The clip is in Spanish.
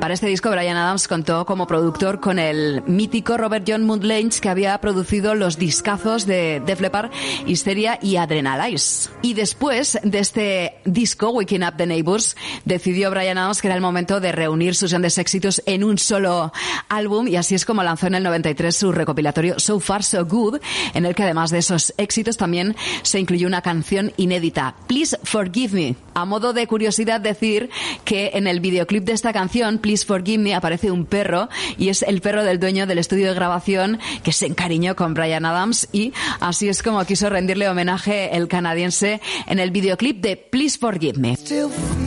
Para este disco, Bryan Adams contó como productor con el mítico Robert John Muntlange, que había producido los discazos de Def Leppard, Hysteria y Adrenalize. Y después de este disco, Waking Up the Neighbors, decidió Bryan Adams que era el momento de reunir sus grandes éxitos en un solo álbum, y así es como lanzó en el 93 su recopilatorio So Far So Good, en el que además de esos éxitos también se incluyó una canción inédita, Please Forgive Me. A modo de curiosidad, decir que en el videoclip de esta canción, Please Forgive Me, aparece un perro, y es el perro del dueño del estudio de grabación que se encariñó con Bryan Adams, y así es como quiso rendirle homenaje el canadiense en el videoclip de Please Forgive Me.